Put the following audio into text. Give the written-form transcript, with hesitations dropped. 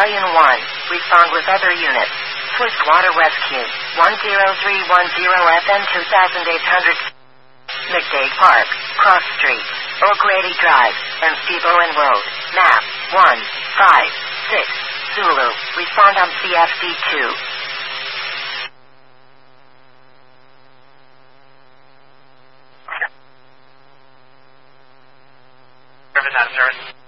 Battalion 1, respond with other units. Swift Water Rescue, 10310 FM 2800. McDade Park, Cross Street, O'Grady Drive, and Steve Owen Road. Map 156 Zulu. Respond on CFD2. Service out of service.